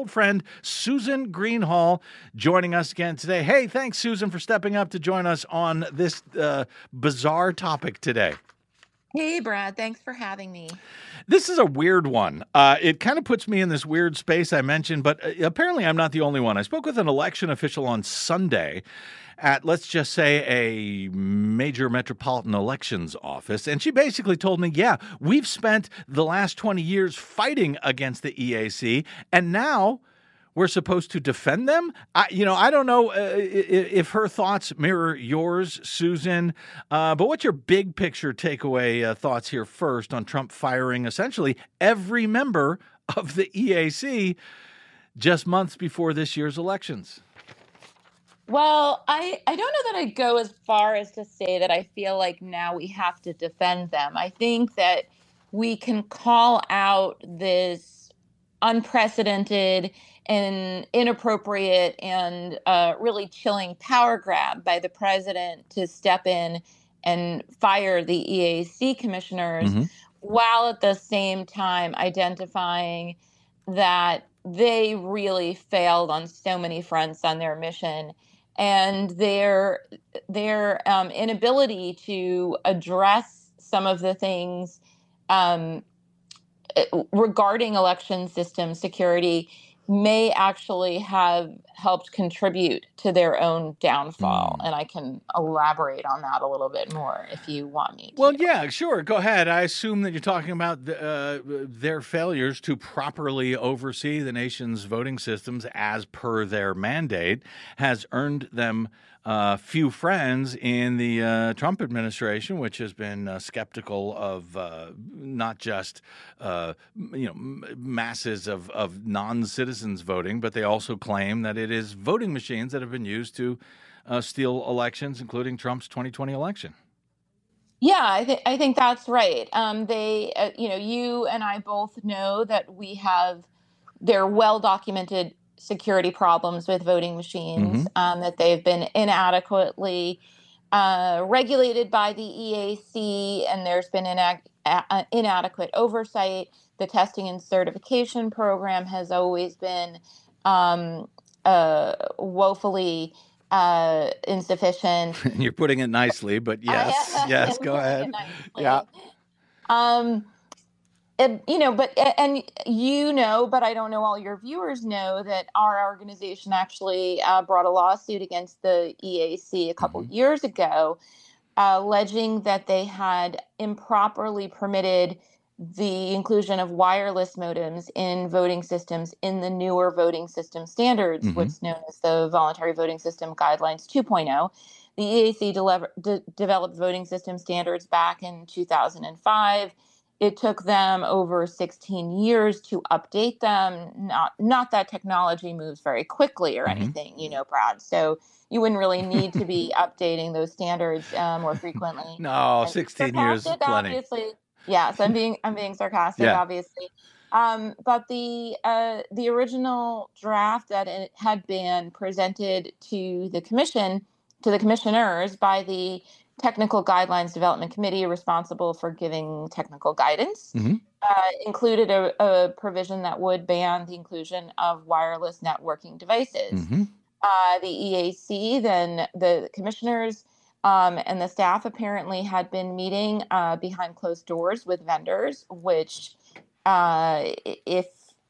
old friend Susan Greenhalgh joining us again today. Hey, thanks, Susan, for stepping up to join us on this bizarre topic today. Hey, Brad. Thanks for having me. This is a weird one. It kind of puts me in this weird space I mentioned, but apparently I'm not the only one. I spoke with an election official on Sunday at, let's just say, a major metropolitan elections office. And she basically told me, yeah, we've spent the last 20 years fighting against the EAC, and now we're supposed to defend them? I don't know if her thoughts mirror yours, Susan, but what's your big picture takeaway thoughts here first on Trump firing essentially every member of the EAC just months before this year's elections? Well, I don't know that I'd go as far as to say that I feel like now we have to defend them. I think that we can call out this unprecedented and inappropriate and really chilling power grab by the president to step in and fire the EAC commissioners, Mm-hmm. while at the same time identifying that they really failed on so many fronts on their mission, and their inability to address some of the things um, regarding election system security may actually have helped contribute to their own downfall. And I can elaborate on that a little bit more if you want me to. Well, yeah, sure. Go ahead. I assume that you're talking about their failures to properly oversee the nation's voting systems as per their mandate has earned them few friends in the Trump administration, which has been skeptical of not just masses of non-citizens voting, but they also claim that it is voting machines that have been used to steal elections, including Trump's 2020 election. Yeah, I think that's right. You and I both know that there are well documented security problems with voting machines, that they've been inadequately regulated by the EAC, and there's been inadequate oversight. The testing and certification program has always been woefully insufficient. You're putting it nicely, but yes, go ahead. Yeah. But I don't know all your viewers know that our organization actually brought a lawsuit against the EAC a couple years ago, alleging that they had improperly permitted the inclusion of wireless modems in voting systems in the newer voting system standards, what's known as the Voluntary Voting System Guidelines 2.0. The EAC developed voting system standards back in 2005. It took them over 16 years to update them. Not that technology moves very quickly or anything, Brad. So you wouldn't really need to be updating those standards more frequently. No, 16 years is plenty. Obviously. Yes, I'm being sarcastic, obviously. But the original draft that it had been presented to the commissioners by the Technical Guidelines Development Committee responsible for giving technical guidance, included a provision that would ban the inclusion of wireless networking devices. The EAC, then the commissioners and the staff apparently had been meeting behind closed doors with vendors, which, if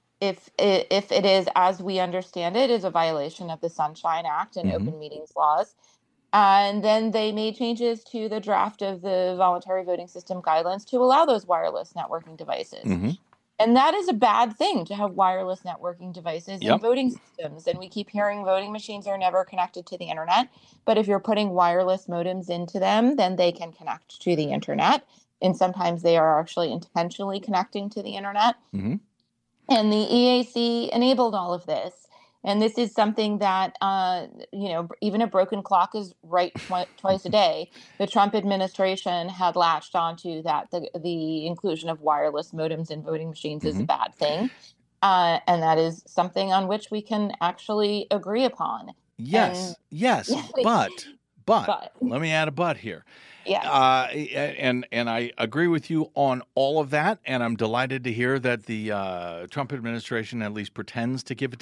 it is as we understand it, is a violation of the Sunshine Act and open meetings laws. And then they made changes to the draft of the Voluntary Voting System Guidelines to allow those wireless networking devices. And that is a bad thing, to have wireless networking devices in voting systems. And we keep hearing voting machines are never connected to the internet. But if you're putting wireless modems into them, then they can connect to the internet. And sometimes they are actually intentionally connecting to the internet. And the EAC enabled all of this. And this is something that, even a broken clock is right twice a day. The Trump administration had latched onto that. The inclusion of wireless modems in voting machines is a bad thing. And that is something on which we can actually agree upon. Yes, but let me add a but here. Yeah. And I agree with you on all of that, and I'm delighted to hear that the Trump administration at least pretends to give